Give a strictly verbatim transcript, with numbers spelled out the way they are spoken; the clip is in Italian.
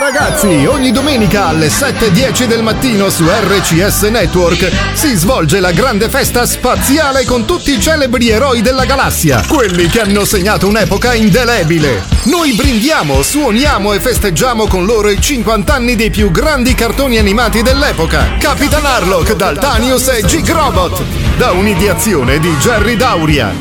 ragazzi, ogni domenica alle sette e dieci del mattino su R C S Network si svolge la grande festa spaziale con tutti i celebri eroi della galassia, quelli che hanno segnato un'epoca indelebile. Noi brindiamo, suoniamo e festeggiamo con loro i cinquanta anni dei più grandi cartoni animati dell'epoca. Capitan Harlock, Daltanius e G-Robot, da un'ideazione di Jerry Dauria.